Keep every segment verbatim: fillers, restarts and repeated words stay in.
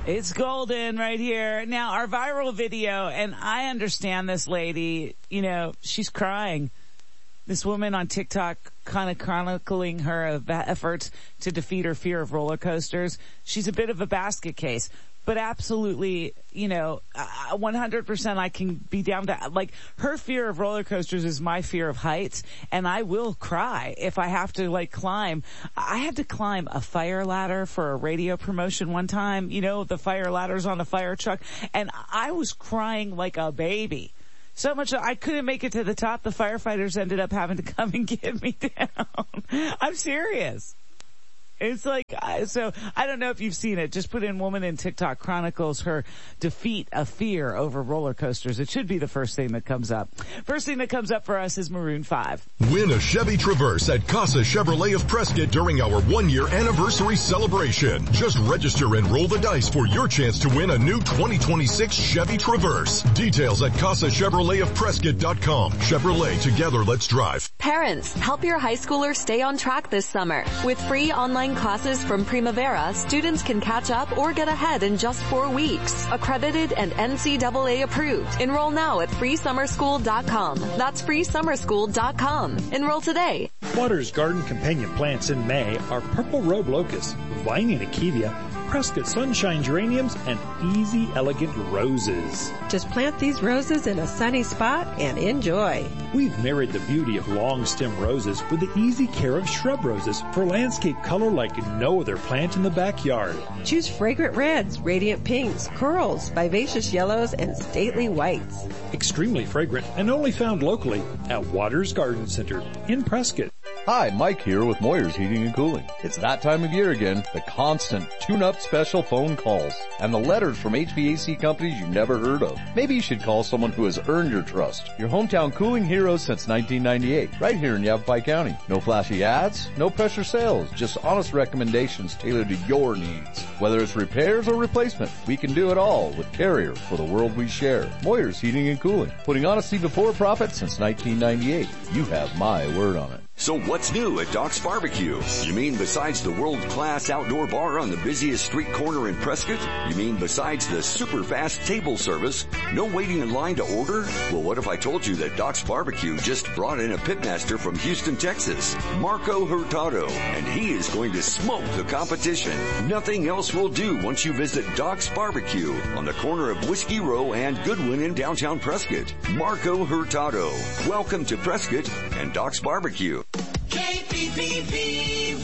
It's golden right here. Now, our viral video, and I understand this lady, you know, she's crying. This woman on TikTok kind of chronicling her efforts to defeat her fear of roller coasters. She's a bit of a basket case. But absolutely, you know, uh, one hundred percent I can be down to, like, her fear of roller coasters is my fear of heights, and I will cry if I have to, like, climb. I had to climb a fire ladder for a radio promotion one time, you know, the fire ladders on a fire truck, and I was crying like a baby. So much I couldn't make it to the top. The firefighters ended up having to come and get me down. I'm serious. It's like, so I don't know if you've seen it. Just put in woman in TikTok chronicles her defeat of fear over roller coasters. It should be the first thing that comes up. First thing that comes up for us is Maroon five. Win a Chevy Traverse at Casa Chevrolet of Prescott during our one-year anniversary celebration. Just register and roll the dice for your chance to win a new twenty twenty-six Chevy Traverse. Details at Casa Chevrolet of Prescott dot com. Chevrolet, together let's drive. Parents, help your high schooler stay on track this summer. With free online classes from Primavera, students can catch up or get ahead in just four weeks. Accredited and N C double A approved. Enroll now at free summer school dot com. That's free summer school dot com. Enroll today. Waters Garden companion plants in May are purple robe locust, vining achevia, Prescott sunshine geraniums, and easy elegant roses. Just plant these roses in a sunny spot and enjoy. We've married the beauty of long stem roses with the easy care of shrub roses for landscape color like no other plant in the backyard. Choose fragrant reds, radiant pinks, corals, vivacious yellows, and stately whites. Extremely fragrant and only found locally at Waters Garden Center in Prescott. Hi, Mike here with Moyer's Heating and Cooling. It's that time of year again, the constant tune-up special phone calls and the letters from H V A C companies you never heard of. Maybe you should call someone who has earned your trust. Your hometown cooling heroes since nineteen ninety-eight, right here in Yavapai County. No flashy ads, no pressure sales, just honest recommendations tailored to your needs. Whether it's repairs or replacement, we can do it all with Carrier for the world we share. Moyer's Heating and Cooling, putting honesty before profit since nineteen ninety-eight. You have my word on it. So what's new at Doc's Barbecue? You mean besides the world-class outdoor bar on the busiest street corner in Prescott? You mean besides the super fast table service? No waiting in line to order? Well, what if I told you that Doc's Barbecue just brought in a pitmaster from Houston, Texas, Marco Hurtado, and he is going to smoke the competition. Nothing else will do once you visit Doc's Barbecue on the corner of Whiskey Row and Goodwin in downtown Prescott. Marco Hurtado. Welcome to Prescott and Doc's Barbecue. K P P P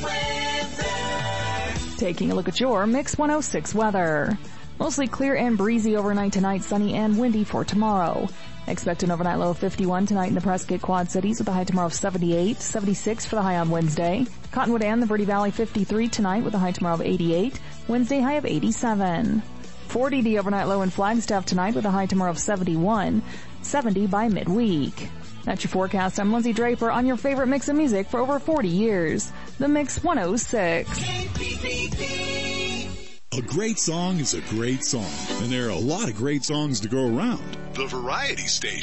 weather. Taking a look at your Mix one oh six weather. Mostly clear and breezy overnight tonight, sunny and windy for tomorrow. Expect an overnight low of fifty-one tonight in the Prescott Quad Cities with a high tomorrow of seventy-eight, seventy-six for the high on Wednesday. Cottonwood and the Verde Valley fifty-three tonight with a high tomorrow of eighty-eight, Wednesday high of eighty-seven. forty the overnight low in Flagstaff tonight with a high tomorrow of seventy-one, seventy by midweek. That's your forecast. I'm Lindsay Draper on your favorite mix of music for over forty years. The Mix one oh six. K P P P. A great song is a great song, and there are a lot of great songs to go around. The Variety Station.